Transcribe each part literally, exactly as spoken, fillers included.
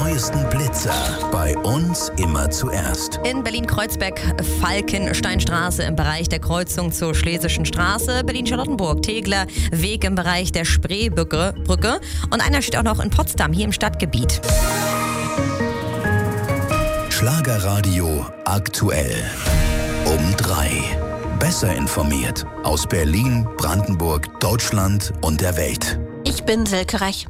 neuesten Blitzer bei uns immer zuerst. In Berlin-Kreuzberg, Falkensteinstraße im Bereich der Kreuzung zur Schlesischen Straße, Berlin-Charlottenburg, Tegler, Weg im Bereich der Spreebrücke Brücke. Und einer steht auch noch in Potsdam, hier im Stadtgebiet. Schlagerradio aktuell. Um drei. Besser informiert aus Berlin, Brandenburg, Deutschland und der Welt. Ich bin Silke Rech.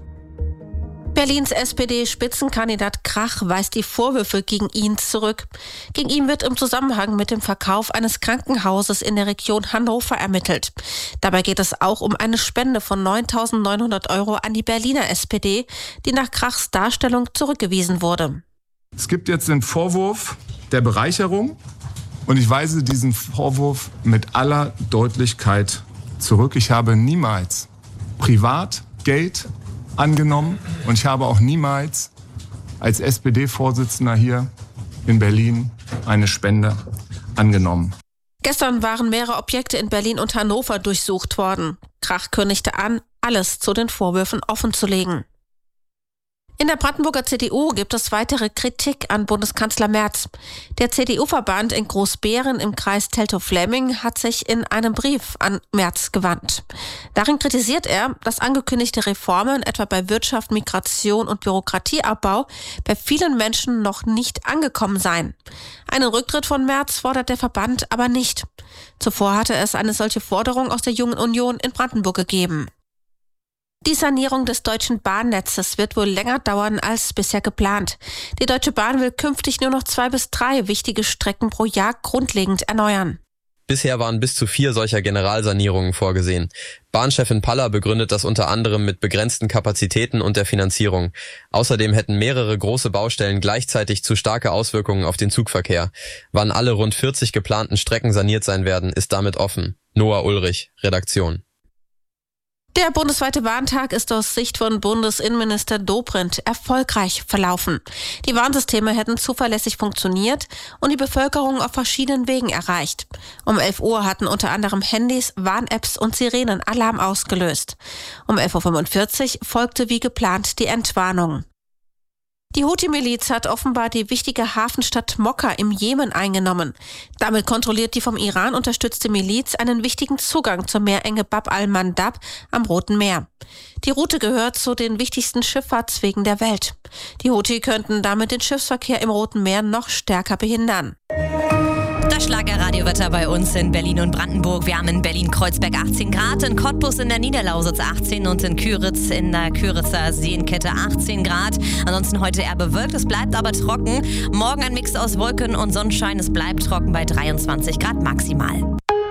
Berlins S P D-Spitzenkandidat Krach weist die Vorwürfe gegen ihn zurück. Gegen ihn wird im Zusammenhang mit dem Verkauf eines Krankenhauses in der Region Hannover ermittelt. Dabei geht es auch um eine Spende von neuntausendneunhundert Euro an die Berliner S P D, die nach Krachs Darstellung zurückgewiesen wurde. Es gibt jetzt den Vorwurf der Bereicherung und ich weise diesen Vorwurf mit aller Deutlichkeit zurück. Ich habe niemals privat Geld angenommen und ich habe auch niemals als S P D-Vorsitzender hier in Berlin eine Spende angenommen. Gestern waren mehrere Objekte in Berlin und Hannover durchsucht worden. Krach kündigte an, alles zu den Vorwürfen offenzulegen. In der Brandenburger C D U gibt es weitere Kritik an Bundeskanzler Merz. Der C D U-Verband in Großbeeren im Kreis Teltow-Fläming hat sich in einem Brief an Merz gewandt. Darin kritisiert er, dass angekündigte Reformen, etwa bei Wirtschaft, Migration und Bürokratieabbau, bei vielen Menschen noch nicht angekommen seien. Einen Rücktritt von Merz fordert der Verband aber nicht. Zuvor hatte es eine solche Forderung aus der Jungen Union in Brandenburg gegeben. Die Sanierung des deutschen Bahnnetzes wird wohl länger dauern als bisher geplant. Die Deutsche Bahn will künftig nur noch zwei bis drei wichtige Strecken pro Jahr grundlegend erneuern. Bisher waren bis zu vier solcher Generalsanierungen vorgesehen. Bahnchefin Paller begründet das unter anderem mit begrenzten Kapazitäten und der Finanzierung. Außerdem hätten mehrere große Baustellen gleichzeitig zu starke Auswirkungen auf den Zugverkehr. Wann alle rund vierzig geplanten Strecken saniert sein werden, ist damit offen. Noah Ulrich, Redaktion. Der bundesweite Warntag ist aus Sicht von Bundesinnenminister Dobrindt erfolgreich verlaufen. Die Warnsysteme hätten zuverlässig funktioniert und die Bevölkerung auf verschiedenen Wegen erreicht. Um elf Uhr hatten unter anderem Handys, Warn-Apps und Sirenen Alarm ausgelöst. Um elf Uhr fünfundvierzig folgte wie geplant die Entwarnung. Die Houthi-Miliz hat offenbar die wichtige Hafenstadt Mokka im Jemen eingenommen. Damit kontrolliert die vom Iran unterstützte Miliz einen wichtigen Zugang zur Meerenge Bab al-Mandab am Roten Meer. Die Route gehört zu den wichtigsten Schifffahrtswegen der Welt. Die Houthi könnten damit den Schiffsverkehr im Roten Meer noch stärker behindern. Das Schlagerradiowetter bei uns in Berlin und Brandenburg. Wir haben in Berlin-Kreuzberg achtzehn Grad, in Cottbus in der Niederlausitz achtzehn und in Küritz in der Küritzer Seenkette achtzehn Grad. Ansonsten heute eher bewölkt, es bleibt aber trocken. Morgen ein Mix aus Wolken und Sonnenschein, es bleibt trocken bei dreiundzwanzig Grad maximal.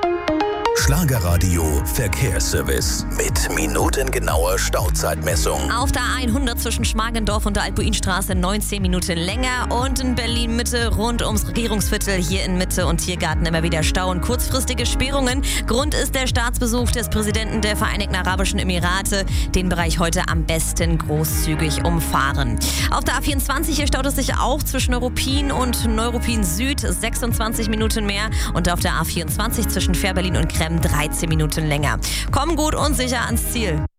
Schlagerradio Verkehrsservice mit minutengenauer Stauzeitmessung. Auf der A hundert zwischen Schmargendorf und der Alpuinstraße neunzehn Minuten länger und in Berlin-Mitte rund ums Regierungsviertel hier in Mitte und Tiergarten immer wieder Stau und kurzfristige Sperrungen. Grund ist der Staatsbesuch des Präsidenten der Vereinigten Arabischen Emirate. Den Bereich heute am besten großzügig umfahren. Auf der A vierundzwanzig hier staut es sich auch zwischen Neuruppin und Neuruppin Süd sechsundzwanzig Minuten mehr und auf der A vierundzwanzig zwischen Fährberlin und Krem dreizehn Minuten länger. Kommen gut und sicher ans Ziel.